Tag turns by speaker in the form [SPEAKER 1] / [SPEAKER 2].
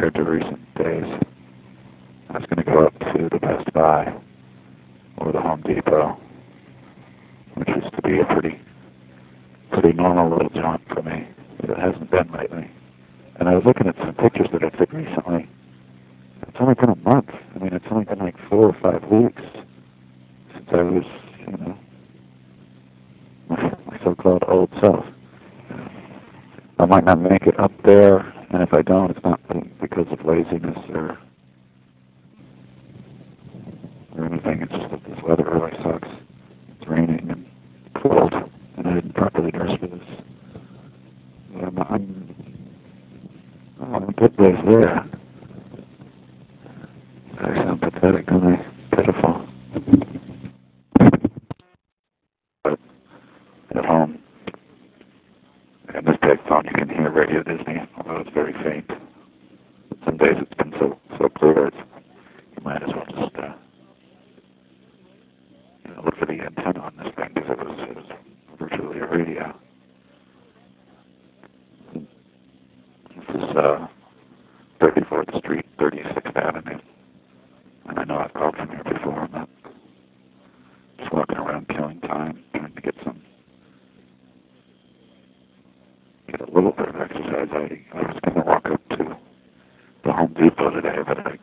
[SPEAKER 1] compared to recent days. I was going to go up to the Best Buy or the Home Depot, which used to be a pretty normal little jaunt for me, but it hasn't been lately. And I was looking at some pictures that I took recently. It's only been a month. I mean, it's only been like 4 or 5 weeks since I was, my so-called old self. I might not make it up there, and if I don't, it's not because of laziness or anything. It's just that this weather really sucks. It's raining and cold, and I didn't properly dress for this. I'm a good ways there. I sound pathetic, don't I? Pitiful. But at home, in this big phone, you can hear Radio Disney, although it's very faint. Some days it's been so clear, you might as well just look for the antenna on this thing, because it was virtually a radio. This is 34th Street, 36th Avenue. And I know I've called from here before. I'm not just walking around killing time, trying to get a little bit of exercise. I was going to walk up to the Home Depot today, but I